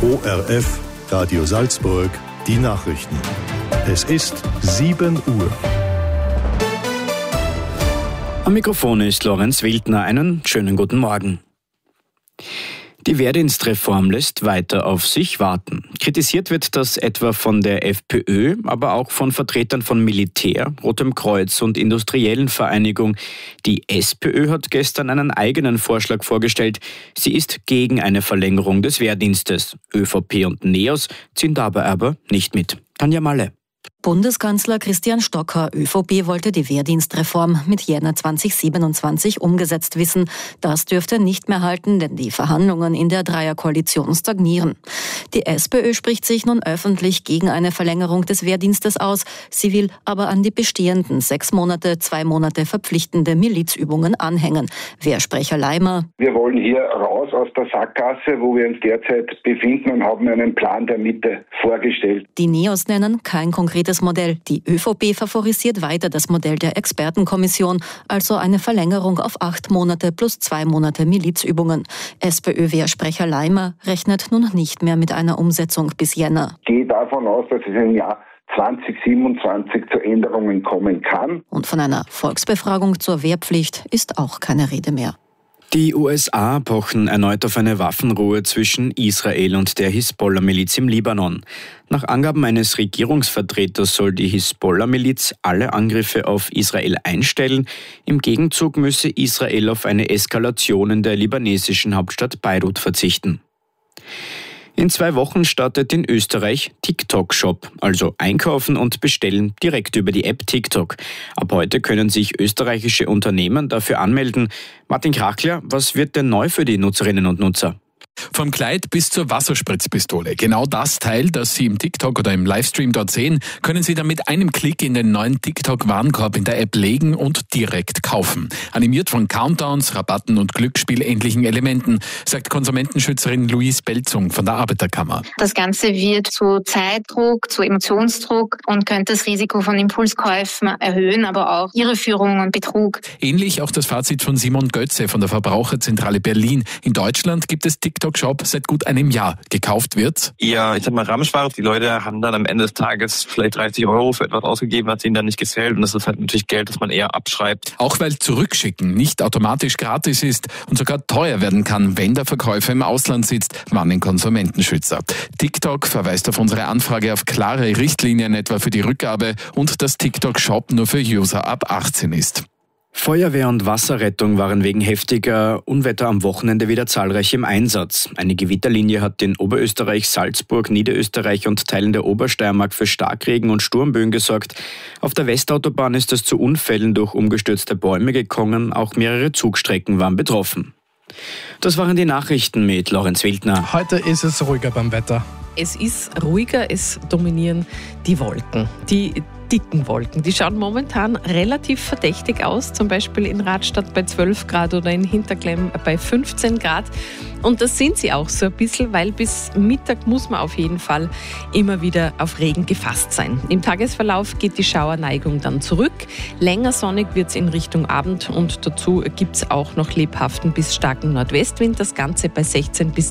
ORF, Radio Salzburg, die Nachrichten. Es ist 7 Uhr. Am Mikrofon ist Lorenz Wildner. Einen schönen guten Morgen. Die Wehrdienstreform lässt weiter auf sich warten. Kritisiert wird das etwa von der FPÖ, aber auch von Vertretern von Militär, Rotem Kreuz und industriellen Vereinigung. Die SPÖ hat gestern einen eigenen Vorschlag vorgestellt. Sie ist gegen eine Verlängerung des Wehrdienstes. ÖVP und NEOS ziehen dabei aber nicht mit. Tanja Malle. Bundeskanzler Christian Stocker, ÖVP, wollte die Wehrdienstreform mit Jänner 2027 umgesetzt wissen. Das dürfte nicht mehr halten, denn die Verhandlungen in der Dreierkoalition stagnieren. Die SPÖ spricht sich nun öffentlich gegen eine Verlängerung des Wehrdienstes aus. Sie will aber an die bestehenden 6 Monate, 2 Monate verpflichtende Milizübungen anhängen. Wehrsprecher Leimer: Wir wollen hier raus aus der Sackgasse, wo wir uns derzeit befinden, und haben einen Plan der Mitte vorgestellt. Die NEOS nennen kein konkretes Modell. Die ÖVP favorisiert weiter das Modell der Expertenkommission, also eine Verlängerung auf 8 Monate plus 2 Monate Milizübungen. SPÖ-Wehrsprecher Leimer rechnet nun nicht mehr mit einer Umsetzung bis Jänner. Ich gehe davon aus, dass es im Jahr 2027 zu Änderungen kommen kann. Und von einer Volksbefragung zur Wehrpflicht ist auch keine Rede mehr. Die USA pochen erneut auf eine Waffenruhe zwischen Israel und der Hisbollah-Miliz im Libanon. Nach Angaben eines Regierungsvertreters soll die Hisbollah-Miliz alle Angriffe auf Israel einstellen. Im Gegenzug müsse Israel auf eine Eskalation in der libanesischen Hauptstadt Beirut verzichten. In 2 Wochen startet in Österreich TikTok-Shop, also einkaufen und bestellen direkt über die App TikTok. Ab heute können sich österreichische Unternehmen dafür anmelden. Martin Krachler, was wird denn neu für die Nutzerinnen und Nutzer? Vom Kleid bis zur Wasserspritzpistole. Genau das Teil, das Sie im TikTok oder im Livestream dort sehen, können Sie dann mit einem Klick in den neuen TikTok-Warenkorb in der App legen und direkt kaufen. Animiert von Countdowns, Rabatten und glücksspielähnlichen Elementen, sagt Konsumentenschützerin Louise Belzung von der Arbeiterkammer. Das Ganze wird zu Zeitdruck, zu Emotionsdruck und könnte das Risiko von Impulskäufen erhöhen, aber auch Irreführung und Betrug. Ähnlich auch das Fazit von Simon Götze von der Verbraucherzentrale Berlin. In Deutschland gibt es TikTok-Shop seit gut einem Jahr. Gekauft wird Ja, ich sag mal Ramschware. Die Leute haben dann am Ende des Tages vielleicht 30 € für etwas ausgegeben, was ihnen dann nicht gefällt. Und das ist halt natürlich Geld, das man eher abschreibt. Auch weil Zurückschicken nicht automatisch gratis ist und sogar teuer werden kann, wenn der Verkäufer im Ausland sitzt, warnen Konsumentenschützer. TikTok verweist auf unsere Anfrage auf klare Richtlinien etwa für die Rückgabe und dass TikTok-Shop nur für User ab 18 ist. Feuerwehr und Wasserrettung waren wegen heftiger Unwetter am Wochenende wieder zahlreich im Einsatz. Eine Gewitterlinie hat in Oberösterreich, Salzburg, Niederösterreich und Teilen der Obersteiermark für Starkregen und Sturmböen gesorgt. Auf der Westautobahn ist es zu Unfällen durch umgestürzte Bäume gekommen. Auch mehrere Zugstrecken waren betroffen. Das waren die Nachrichten mit Lorenz Wildner. Heute ist es ruhiger beim Wetter. Es ist ruhiger, es dominieren die Wolken. Die dicken Wolken, die schauen momentan relativ verdächtig aus, zum Beispiel in Radstadt bei 12 Grad oder in Hinterklemm bei 15 Grad. Und das sind sie auch so ein bisschen, weil bis Mittag muss man auf jeden Fall immer wieder auf Regen gefasst sein. Im Tagesverlauf geht die Schauerneigung dann zurück. Länger sonnig wird es in Richtung Abend und dazu gibt es auch noch lebhaften bis starken Nordwestwind. Das Ganze bei 16 bis